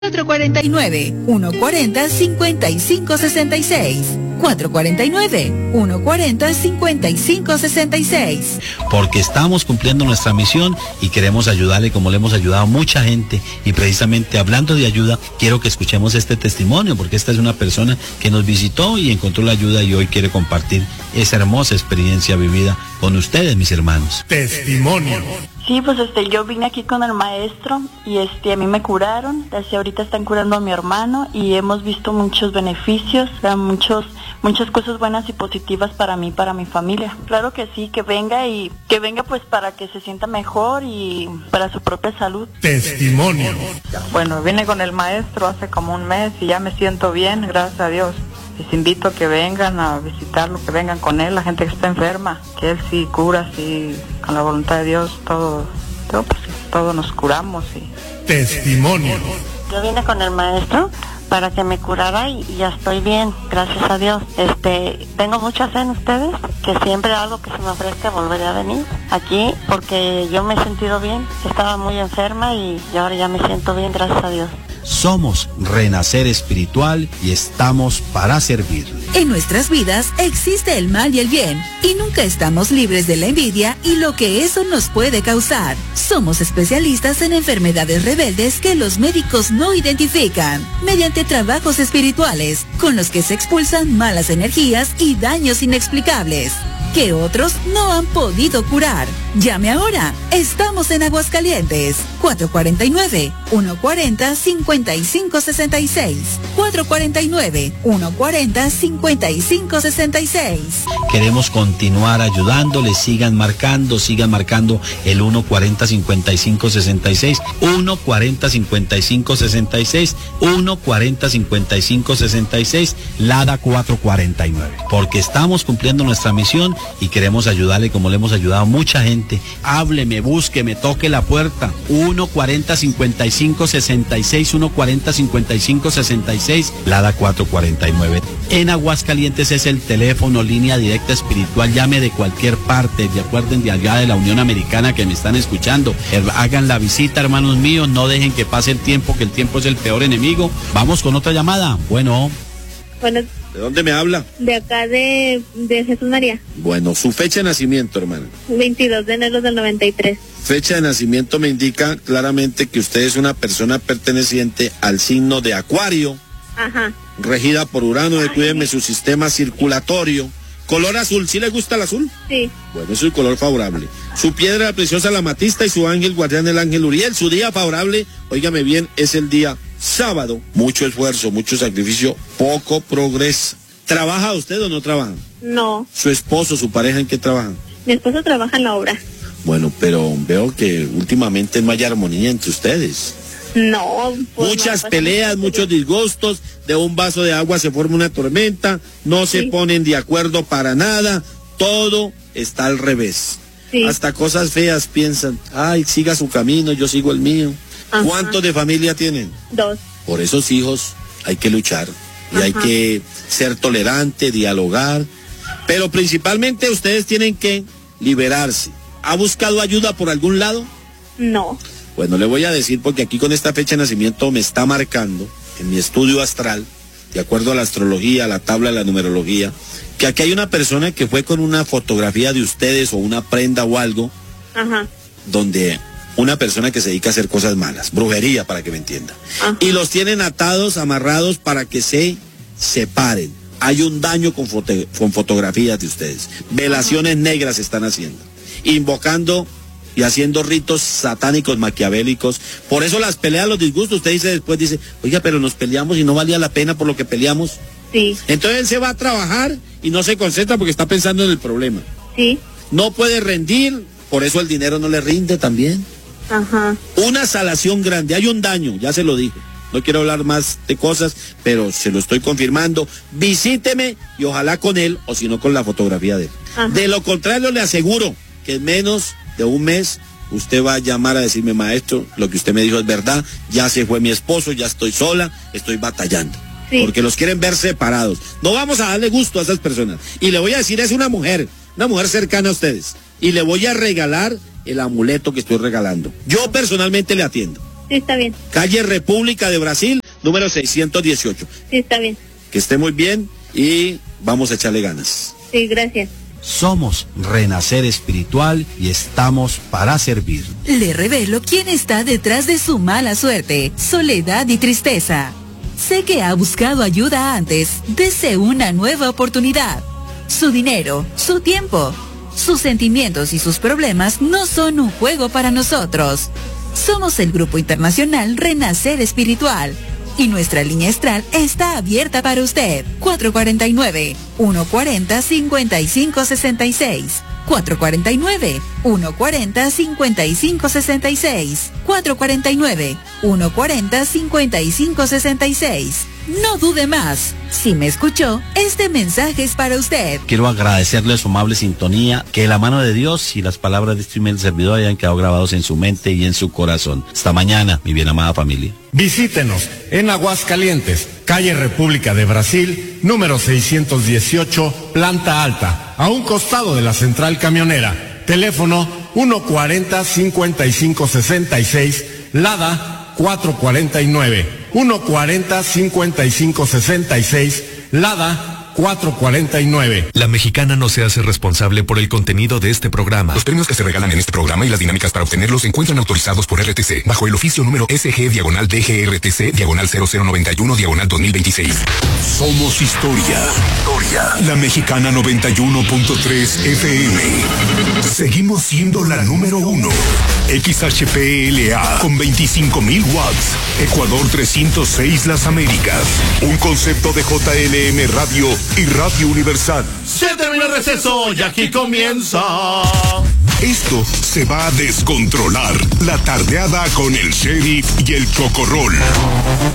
449-140-5566. 449-140-5566. Porque estamos cumpliendo nuestra misión y queremos ayudarle como le hemos ayudado a mucha gente. Y precisamente hablando de ayuda, quiero que escuchemos este testimonio, porque esta es una persona que nos visitó y encontró la ayuda y hoy quiere compartir esa hermosa experiencia vivida con ustedes, mis hermanos. Testimonio. Sí, pues yo vine aquí con el maestro y a mí me curaron, ahorita están curando a mi hermano y hemos visto muchos beneficios, muchas cosas buenas y positivas para mí, para mi familia. Claro que sí, que venga pues para que se sienta mejor y para su propia salud. Testimonio. Bueno, vine con el maestro hace como un mes y ya me siento bien, gracias a Dios. Les invito a que vengan a visitarlo, que vengan con él, la gente que está enferma, que él sí cura, sí, con la voluntad de Dios, todos nos curamos. Sí. Testimonio. Yo vine con el maestro para que me curara y ya estoy bien, gracias a Dios. Tengo mucha fe en ustedes, que siempre algo que se me ofrezca volveré a venir aquí, porque yo me he sentido bien, estaba muy enferma y ahora ya me siento bien, gracias a Dios. Somos Renacer Espiritual y estamos para servir. En nuestras vidas existe el mal y el bien, y nunca estamos libres de la envidia y lo que eso nos puede causar. Somos especialistas en enfermedades rebeldes que los médicos no identifican, mediante trabajos espirituales, con los que se expulsan malas energías y daños inexplicables, que otros no han podido curar. Llame ahora. Estamos en Aguascalientes. 449-140-5566. 449-140-5566. Queremos continuar ayudándoles. Sigan marcando el 140-5566. 140-5566. 140-5566. Lada 449. Porque estamos cumpliendo nuestra misión y queremos ayudarle como le hemos ayudado a mucha gente. Hábleme, búsqueme, toque la puerta. 140-5566, 140-5566, Lada 449. En Aguascalientes es el teléfono, línea directa espiritual. Llame de cualquier parte, de acuerden de allá de la Unión Americana que me están escuchando. Hagan la visita, hermanos míos, no dejen que pase el tiempo, que el tiempo es el peor enemigo. Vamos con otra llamada. Bueno. Bueno. ¿De dónde me habla? De acá de Jesús María. Bueno, su fecha de nacimiento, hermano. 22 de enero del 93. Fecha de nacimiento me indica claramente que usted es una persona perteneciente al signo de Acuario. Ajá. Regida por Urano, cuídeme su sistema circulatorio. Color azul, ¿sí le gusta el azul? Sí. Bueno, es el color favorable. Su piedra preciosa la amatista y su ángel guardián el ángel Uriel. Su día favorable, óigame bien, es el día sábado. Mucho esfuerzo, mucho sacrificio, poco progreso. ¿Trabaja usted o no trabaja? No. ¿Su esposo, su pareja en qué trabajan? Mi esposo trabaja en la obra. Bueno, pero veo que últimamente no hay armonía entre ustedes. No. Pues muchas peleas, muchos disgustos, de un vaso de agua se forma una tormenta, no se ponen de acuerdo para nada, todo está al revés. Sí. Hasta cosas feas piensan, ay, siga su camino, yo sigo el mío. Ajá. ¿Cuántos de familia tienen? 2. Por esos hijos hay que luchar y hay que ser tolerante, dialogar, pero principalmente ustedes tienen que liberarse. ¿Ha buscado ayuda por algún lado? No. Bueno, le voy a decir porque aquí con esta fecha de nacimiento me está marcando en mi estudio astral, de acuerdo a la astrología, a la tabla de la numerología, que aquí hay una persona que fue con una fotografía de ustedes o una prenda o algo, donde una persona que se dedica a hacer cosas malas, brujería para que me entienda, y los tienen atados, amarrados para que se separen. Hay un daño con fotografías de ustedes, velaciones negras están haciendo, invocando y haciendo ritos satánicos maquiavélicos. Por eso las peleas, los disgustos, usted dice, oiga, pero nos peleamos y no valía la pena por lo que peleamos. Sí. Entonces él se va a trabajar y no se concentra porque está pensando en el problema. Sí. No puede rendir, por eso el dinero no le rinde también. Ajá. Una salación grande, hay un daño, ya se lo dije. No quiero hablar más de cosas, pero se lo estoy confirmando. Visíteme y ojalá con él, o si no con la fotografía de él. De lo contrario, le aseguro que en menos de un mes usted va a llamar a decirme, maestro, lo que usted me dijo es verdad, ya se fue mi esposo, ya estoy sola, estoy batallando. Sí. Porque los quieren ver separados. No vamos a darle gusto a esas personas. Y le voy a decir, es una mujer cercana a ustedes. Y le voy a regalar el amuleto que estoy regalando. Yo personalmente le atiendo. Sí, está bien. Calle República de Brasil, número 618. Sí, está bien. Que esté muy bien y vamos a echarle ganas. Sí, gracias. Somos Renacer Espiritual y estamos para servir. Le revelo quién está detrás de su mala suerte, soledad y tristeza. Sé que ha buscado ayuda antes. Dese una nueva oportunidad. Su dinero, su tiempo, sus sentimientos y sus problemas no son un juego para nosotros. Somos el Grupo Internacional Renacer Espiritual y nuestra línea astral está abierta para usted. 449-140-5566. 449-140-5566. 449-140-5566. No dude más. Si me escuchó, este mensaje es para usted. Quiero agradecerle su amable sintonía, que la mano de Dios y las palabras de este humilde servidor hayan quedado grabados en su mente y en su corazón. Hasta mañana, mi bien amada familia. Visítenos en Aguascalientes, calle República de Brasil, número 618, planta alta, a un costado de la central camionera. Teléfono 140-5566, Lada 449. 140-5566, Lada 449. La Mexicana no se hace responsable por el contenido de este programa. Los premios que se regalan en este programa y las dinámicas para obtenerlos se encuentran autorizados por RTC, bajo el oficio número SG-DGRTC-0091-2026. Somos historia. La Mexicana 91.3 FM. Seguimos siendo la número 1. XHPLA con 25,000 watts. Ecuador 306 Las Américas. Un concepto de JLM Radio y Radio Universal. Se terminó el receso y aquí comienza. Esto se va a descontrolar. La tardeada con el Sheriff y el Chocorrol.